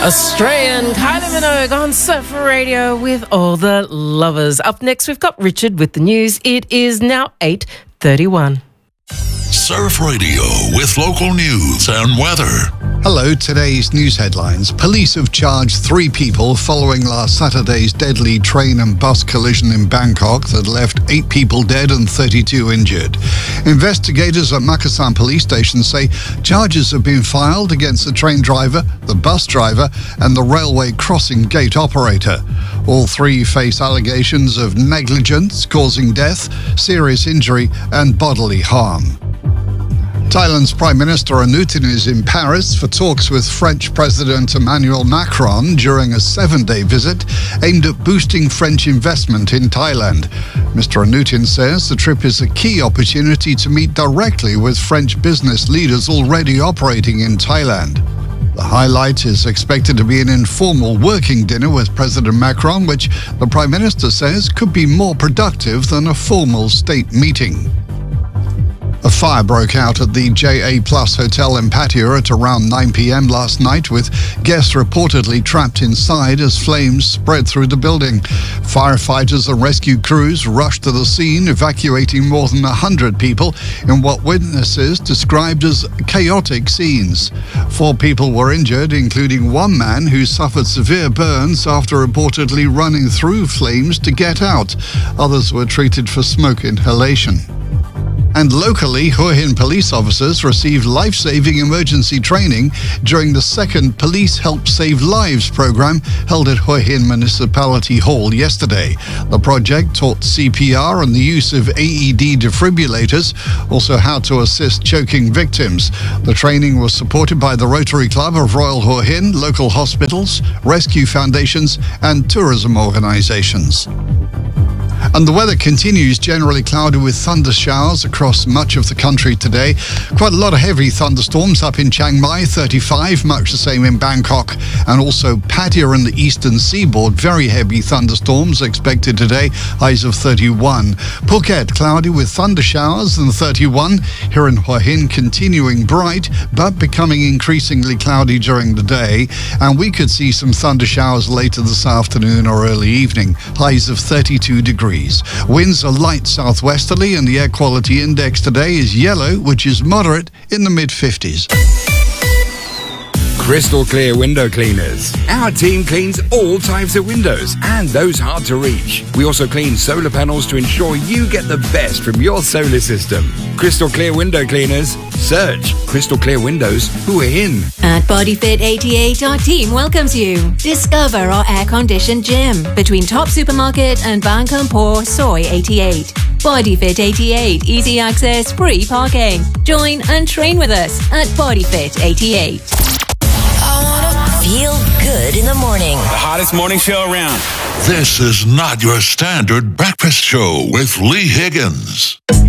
Australian Kylie Minogue on Surfer Radio with all the lovers. Up next, we've got Richard with the news. It is now 8:31. Surf Radio with local news and weather. Hello, today's news headlines. Police have charged 3 people following last Saturday's deadly train and bus collision in Bangkok that left 8 people dead and 32 injured. Investigators at Makassan police station say charges have been filed against the train driver, the bus driver and the railway crossing gate operator. All 3 face allegations of negligence causing death, serious injury and bodily harm. Thailand's Prime Minister Anutin is in Paris for talks with French President Emmanuel Macron during a 7-day visit aimed at boosting French investment in Thailand. Mr. Anutin says the trip is a key opportunity to meet directly with French business leaders already operating in Thailand. The highlight is expected to be an informal working dinner with President Macron, which the Prime Minister says could be more productive than a formal state meeting. A fire broke out at the JA Plus Hotel in Pattaya at around 9 p.m. last night, with guests reportedly trapped inside as flames spread through the building. Firefighters and rescue crews rushed to the scene, evacuating more than 100 people in what witnesses described as chaotic scenes. 4 people were injured, including one man who suffered severe burns after reportedly running through flames to get out. Others were treated for smoke inhalation. And locally, Hua Hin police officers received life-saving emergency training during the 2nd Police Help Save Lives program held at Hua Hin Municipality Hall yesterday. The project taught CPR and the use of AED defibrillators, also how to assist choking victims. The training was supported by the Rotary Club of Royal Hua Hin, local hospitals, rescue foundations and tourism organisations. And the weather continues generally cloudy with thunder showers across much of the country today. Quite a lot of heavy thunderstorms up in Chiang Mai, 35, much the same in Bangkok, and also Pattaya and the eastern seaboard. Very heavy thunderstorms expected today, highs of 31. Phuket, cloudy with thunder showers and 31. Here in Hua Hin, continuing bright, but becoming increasingly cloudy during the day. And we could see some thunder showers later this afternoon or early evening, highs of 32 degrees. Winds are light southwesterly and the air quality index today is yellow, which is moderate in the mid-50s. Crystal Clear Window Cleaners. Our team cleans all types of windows and those hard to reach. We also clean solar panels to ensure you get the best from your solar system. Crystal Clear Window Cleaners. Search Crystal Clear Windows Hua Hin. At BodyFit 88, our team welcomes you. Discover our air-conditioned gym between Top Supermarket and Bang Kampor Soy 88. BodyFit 88, easy access, free parking. Join and train with us at BodyFit 88. Feel good in the morning. The hottest morning show around. This is not your standard breakfast show with Lee Higgins.